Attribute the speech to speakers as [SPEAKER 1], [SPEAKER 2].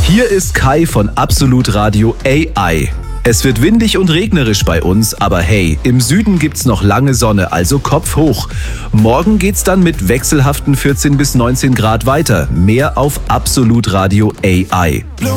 [SPEAKER 1] Hier ist Kai von Absolut Radio AI. Es wird windig und regnerisch bei uns, aber hey, im Süden gibt's noch lange Sonne, also Kopf hoch. Morgen geht's dann mit wechselhaften 14 bis 19 Grad weiter. Mehr auf Absolut Radio AI.